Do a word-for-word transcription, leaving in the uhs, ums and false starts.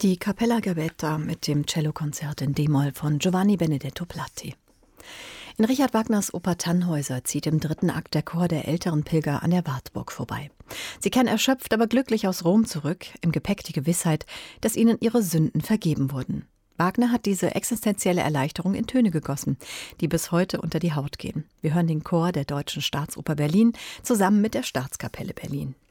Die Cappella Gabetta mit dem Cellokonzert in D-Moll von Giovanni Benedetto Platti. In Richard Wagners Oper Tannhäuser zieht im dritten Akt der Chor der älteren Pilger an der Wartburg vorbei. Sie kehren erschöpft, aber glücklich aus Rom zurück, im Gepäck die Gewissheit, dass ihnen ihre Sünden vergeben wurden. Wagner hat diese existenzielle Erleichterung in Töne gegossen, die bis heute unter die Haut gehen. Wir hören den Chor der Deutschen Staatsoper Berlin zusammen mit der Staatskapelle Berlin.